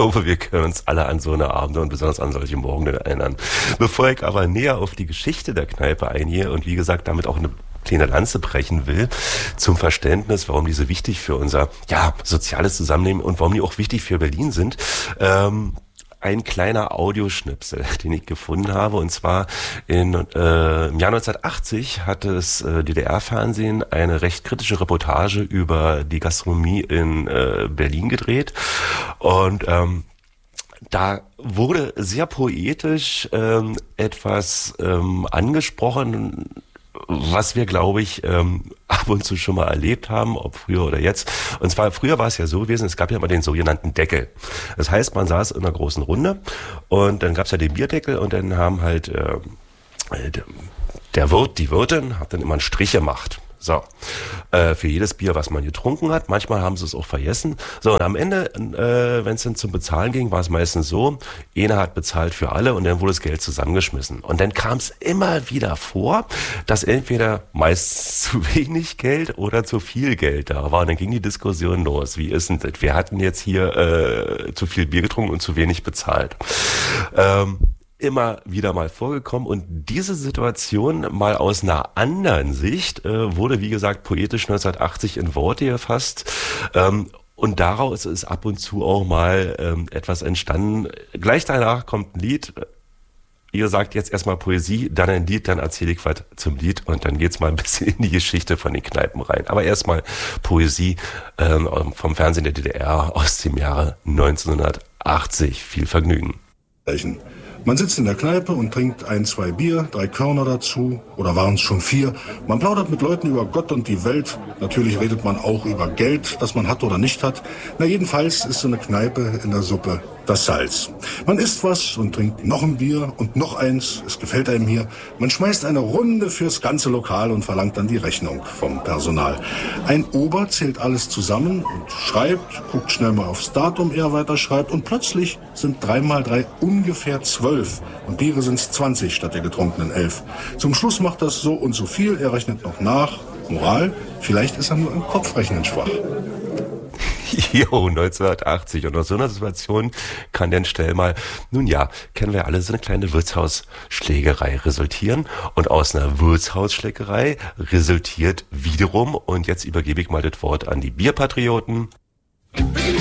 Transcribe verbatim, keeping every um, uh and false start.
glaube, wir können uns alle an so eine Abende und besonders an solche Morgen erinnern. Bevor ich aber näher auf die Geschichte der Kneipe eingehe und wie gesagt damit auch eine kleine Lanze brechen will, zum Verständnis, warum die so wichtig für unser ja soziales Zusammenleben und warum die auch wichtig für Berlin sind, ähm, ein kleiner Audioschnipsel, den ich gefunden habe. Und zwar in, äh, im Jahr neunzehnhundertachtzig hat das äh, D D R-Fernsehen eine recht kritische Reportage über die Gastronomie in äh, Berlin gedreht. Und ähm, da wurde sehr poetisch ähm, etwas ähm, angesprochen, was wir, glaube ich, ähm, ab und zu schon mal erlebt haben, ob früher oder jetzt. Und zwar, früher war es ja so gewesen, es gab ja immer den sogenannten Deckel. Das heißt, man saß in einer großen Runde und dann gab es ja den Bierdeckel und dann haben halt äh, der Wirt, die Wirtin, hat dann immer einen Strich gemacht. So, äh, für jedes Bier, was man getrunken hat. Manchmal haben sie es auch vergessen. So, und am Ende, äh, wenn es dann zum Bezahlen ging, war es meistens so, einer hat bezahlt für alle und dann wurde das Geld zusammengeschmissen. Und dann kam es immer wieder vor, dass entweder meist zu wenig Geld oder zu viel Geld da war. Und dann ging die Diskussion los. Wie ist denn das? Wir hatten jetzt hier äh, zu viel Bier getrunken und zu wenig bezahlt. Ähm, immer wieder mal vorgekommen und diese Situation mal aus einer anderen Sicht äh, wurde, wie gesagt, poetisch neunzehnhundertachtzig in Worte gefasst ähm, und daraus ist ab und zu auch mal ähm, etwas entstanden. Gleich danach kommt ein Lied, ihr sagt jetzt erstmal Poesie, dann ein Lied, dann erzähle ich was zum Lied und dann geht's mal ein bisschen in die Geschichte von den Kneipen rein. Aber erstmal Poesie ähm, vom Fernsehen der D D R aus dem Jahre neunzehnhundertachtzig. Viel Vergnügen. Man sitzt in der Kneipe und trinkt ein, zwei Bier, drei Körner dazu, oder waren es schon vier. Man plaudert mit Leuten über Gott und die Welt. Natürlich redet man auch über Geld, das man hat oder nicht hat. Na jedenfalls ist so eine Kneipe in der Suppe das Salz. Man isst was und trinkt noch ein Bier und noch eins. Es gefällt einem hier. Man schmeißt eine Runde fürs ganze Lokal und verlangt dann die Rechnung vom Personal. Ein Ober zählt alles zusammen und schreibt, guckt schnell mal aufs Datum, er weiter schreibt und plötzlich sind drei mal drei ungefähr zwölf und Biere sind zwanzig statt der getrunkenen elf. Zum Schluss macht das so und so viel, er rechnet noch nach. Moral, vielleicht ist er nur im Kopfrechnen schwach. Jo, neunzehnhundertachtzig. Und aus so einer Situation kann dann schnell mal, nun ja, kennen wir alle, so eine kleine Wirtshausschlägerei resultieren. Und aus einer Wirtshausschlägerei resultiert wiederum, und jetzt übergebe ich mal das Wort an die Bierpatrioten.